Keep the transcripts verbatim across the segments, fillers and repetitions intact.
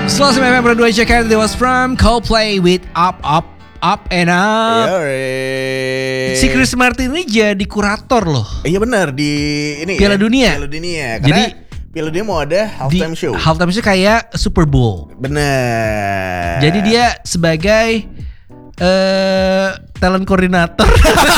Selamat sembilan puluh dua Jakarta. That was from Coldplay with Up Up Up and Up. Yore. Si Chris Martin ini jadi kurator loh. Iya benar di ini Piala ya, Dunia. Piala Dunia. Karena Jadi Piala Dunia mau ada halftime di show. Halftime show kayak Super Bowl. Benar. Jadi dia sebagai uh, talent koordinator.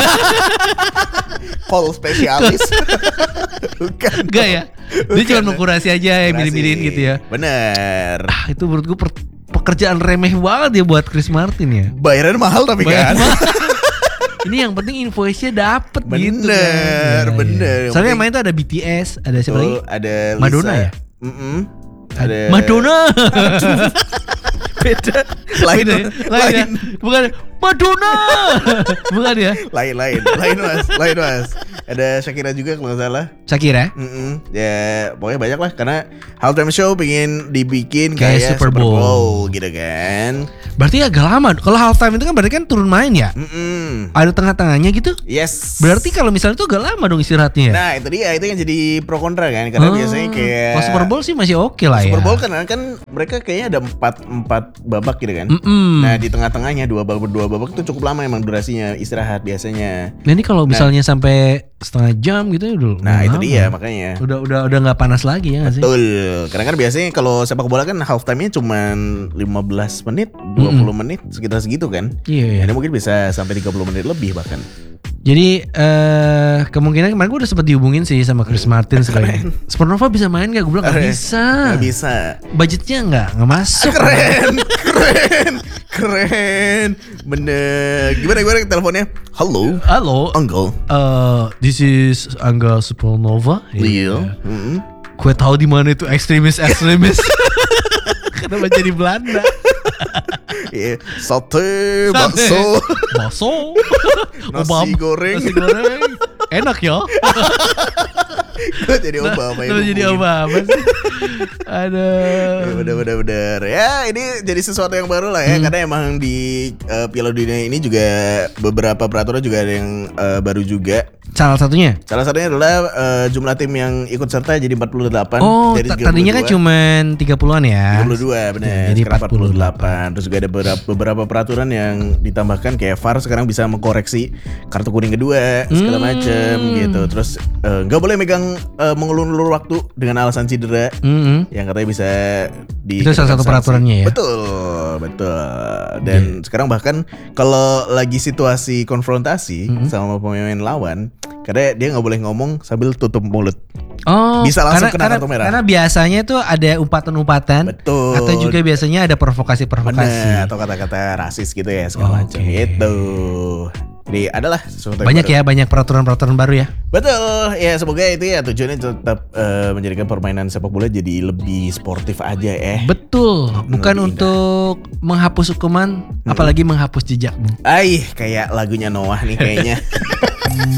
Call spesialis. Bukan. Enggak ya. Dia cuma mengkurasi aja ya, milih-milihin gitu ya. Bener. Ah, itu menurut gue per- pekerjaan remeh banget ya buat Chris Martin ya. Bayaran mahal tapi Bayar kan. mahal. Ini yang penting invoice-nya dapet gitu kan. Bener, Ya, bener. ya. Soalnya yang main tuh ada B T S, ada siapa lagi? Tuh, ada Lisa. Madonna ya? Mm-mm. Ada Madonna. Beda. Lain, Beda ya? Lain, lain. ya? Bukan Madonna. Bukan ya? Lain, lain, lain mas, lain mas. Ada Shakira juga kalau nggak salah. Shakira. Mm-mm. Ya pokoknya banyak lah karena halftime show pengen dibikin Kayak kayak, Super Bowl. gitu kan. Berarti agak lama. Kalau halftime itu kan berarti kan turun main ya? Mm-mm. Ada tengah-tengahnya gitu. Yes. Berarti kalau misalnya itu agak lama dong istirahatnya ya? Nah itu dia, itu yang jadi pro kontra kan. Karena Oh, biasanya kayak kalau Super Bowl sih masih oke lah ya. Super Bowl kan kan mereka kayaknya ada empat empat babak gitu kan. Mm-mm. Nah di tengah-tengahnya dua babak dua babak itu cukup lama emang durasinya istirahat biasanya. Nah ini kalau misalnya sampai setengah jam gitu ya dulu. Nah itu lama. dia makanya. Udah udah udah nggak panas lagi ya nggak sih? Betul. Karena kan biasanya kalau sepak bola kan half time-nya cuma lima belas menit, dua puluh Mm-mm. menit sekitar segitu kan. Iya. Ini mungkin bisa sampai tiga puluh menit lebih bahkan. Jadi eh kemungkinan kemarin gue udah sempat dihubungin sih sama Chris Martin sekalian. Supernova bisa main gak? Gue bilang gak bisa. Gak bisa. Budgetnya nggak nggak masuk. Keren, keren, keren. Bener. Gimana gimana teleponnya? Halo, Halo. Uncle. Uh, this is Angga Supernova. Leo. Mm-mm. Gue tahu di mana itu ekstremis ekstremis. Kenapa jadi Belanda? Iya, sate, bakso, Bakso. nasi Obama. goreng. Nasi goreng. Enak ya. Gue jadi Obama Terus jadi Obama sih. Aduh. Ya, bener bener bener. Ya ini jadi sesuatu yang baru lah ya. Hmm. Karena emang di uh, Piala Dunia ini juga beberapa peraturan juga ada yang uh, baru juga. Salah satunya. Salah satunya adalah uh, jumlah tim yang ikut serta jadi empat puluh delapan. Oh, dari t- tadinya kan cuman tiga puluhan ya. tiga puluh dua benar. Jadi Sekarang empat puluh delapan. Terus juga ada beberapa, beberapa peraturan yang ditambahkan kayak V A R sekarang bisa mengkoreksi kartu kuning kedua segala Hmm. macam gitu. Terus uh, nggak boleh megang uh, mengulur-ulur waktu dengan alasan cedera. Mm-hmm. Yang katanya bisa di Itu salah satu sanksi. peraturannya ya? Betul, betul. Dan sekarang bahkan kalau lagi situasi konfrontasi Mm-hmm. sama pemain lawan, karena dia nggak boleh ngomong sambil tutup mulut. Oh, Bisa langsung karena, kena karena, kartu merah. Karena biasanya tuh ada umpatan-umpatan. Betul. Atau juga biasanya ada provokasi-provokasi. Bener, atau kata-kata rasis gitu ya segala Oke. macam gitu. Jadi adalah sesuatu yang Banyak baru. ya, banyak peraturan-peraturan baru ya. Betul, ya semoga itu ya tujuannya tetap eh, menjadikan permainan sepak bola jadi lebih sportif aja ya. Betul, bukan Lebih untuk menghapus hukuman, apalagi menghapus jejakmu. Aih, kayak lagunya Noah nih kayaknya.